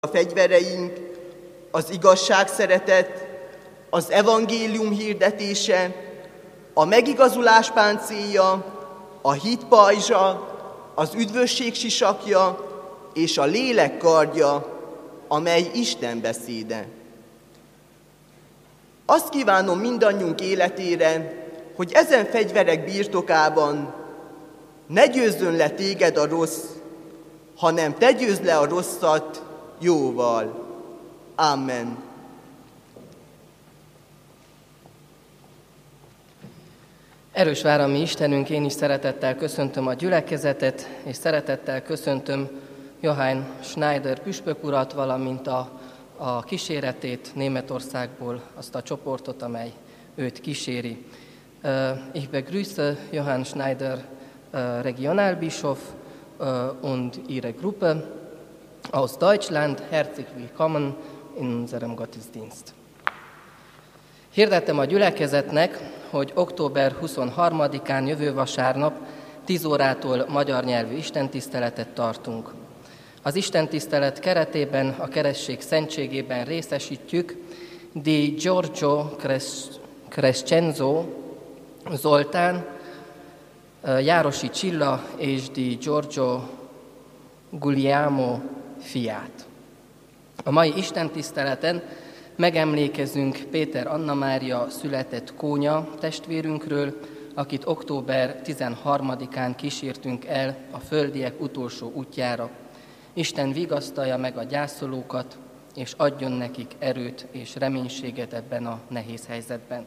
A fegyvereink, az igazság szeretet, az evangélium hirdetése, a megigazulás páncélja, a hit pajzsa, az üdvösség sisakja és a lélek kardja, amely Isten beszéde. Azt kívánom mindannyiunk életére, hogy ezen fegyverek birtokában ne győzzön le téged a rossz, hanem te győzd le a rosszat jóval. Amen. Erős várami Istenünk, én is szeretettel köszöntöm a gyülekezetet, és szeretettel köszöntöm Johann Schneider püspök urat, valamint a kíséretét Németországból, azt a csoportot, amely őt kíséri. Ich begrüße Johann Schneider Regionalbischof und ihre Gruppe aus Deutschland. Herzlich willkommen in unserem Gottesdienst. Hirdetem a gyülekezetnek, hogy október 23-án jövő vasárnap 10 órától magyar nyelvű istentiszteletet tartunk. Az istentisztelet keretében a keresztség szentségében részesítjük Di Giorgio Crescenzo Zoltán, Járosi Csilla és Di Giorgio Guglielmo fiát. A mai istentiszteleten megemlékezünk Péter Anna Mária született kónya testvérünkről, akit október 13-án kísértünk el a földiek utolsó útjára. Isten vigasztalja meg a gyászolókat, és adjon nekik erőt és reménységet ebben a nehéz helyzetben.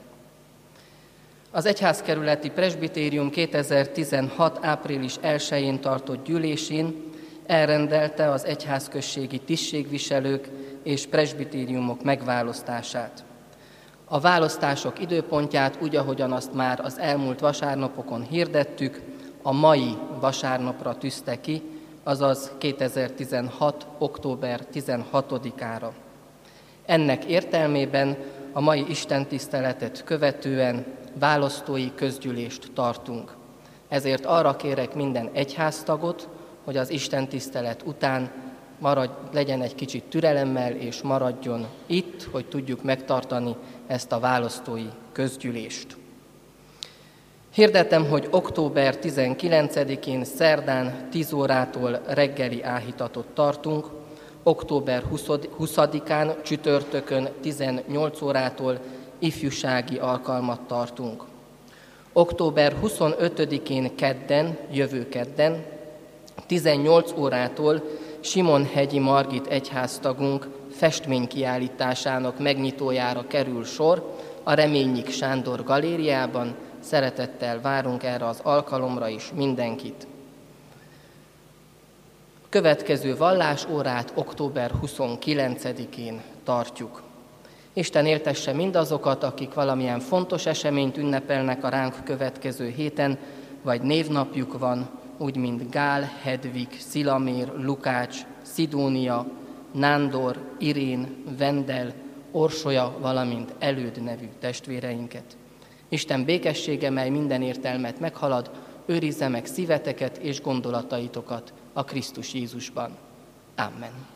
Az egyházkerületi presbitérium 2016. április 1-én tartott gyűlésén elrendelte az egyházközségi tisztségviselők és presbitériumok megválasztását. A választások időpontját úgy, ahogyan azt már az elmúlt vasárnapokon hirdettük, a mai vasárnapra tűzte ki, azaz 2016. október 16-ára. Ennek értelmében a mai istentiszteletet követően választói közgyűlést tartunk. Ezért arra kérek minden egyháztagot, hogy az istentisztelet után legyen egy kicsit türelemmel, és maradjon itt, hogy tudjuk megtartani ezt a választói közgyűlést. Hirdetem, hogy október 19-én szerdán 10 órától reggeli áhítatot tartunk, október 20-án csütörtökön 18 órától ifjúsági alkalmat tartunk. Október 25-én kedden, jövő kedden, 18 órától Simonhegyi Margit egyháztagunk festménykiállításának megnyitójára kerül sor a Reményik Sándor galériában. Szeretettel várunk erre az alkalomra is mindenkit. A következő vallásórát október 29-én tartjuk. Isten éltesse mindazokat, akik valamilyen fontos eseményt ünnepelnek a ránk következő héten, vagy névnapjuk van, úgy mint Gál, Hedvig, Szilamér, Lukács, Szidónia, Nándor, Irén, Vendel, Orsolya, valamint Előd nevű testvéreinket. Isten békessége, mely minden értelmet meghalad, őrizze meg szíveteket és gondolataitokat a Krisztus Jézusban. Amen.